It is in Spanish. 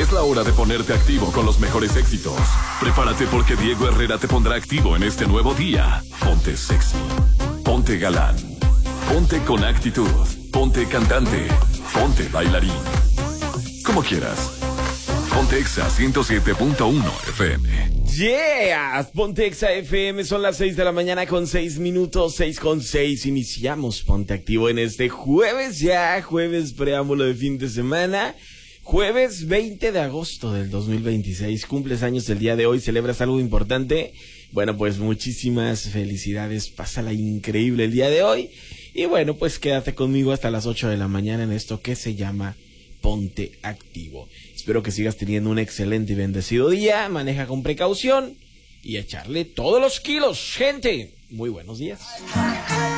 Es la hora de ponerte activo con los mejores éxitos. Prepárate porque Diego Herrera te pondrá activo en este nuevo día. Ponte sexy, ponte galán, ponte con actitud, ponte cantante, ponte bailarín. Como quieras. Ponte Exa 107.1 FM. Yeah, Ponte Exa FM, son las 6 de la mañana con 6 minutos, 6:06. Iniciamos Ponte Activo en este jueves ya, jueves preámbulo de fin de semana. Jueves 20 de agosto del 2026, cumples años el día de hoy, celebras algo importante. Bueno, pues muchísimas felicidades, pásala increíble el día de hoy. Y bueno, pues quédate conmigo hasta las 8 de la mañana en esto que se llama Ponte Activo. Espero que sigas teniendo un excelente y bendecido día, maneja con precaución y echarle todos los kilos, gente. Muy buenos días.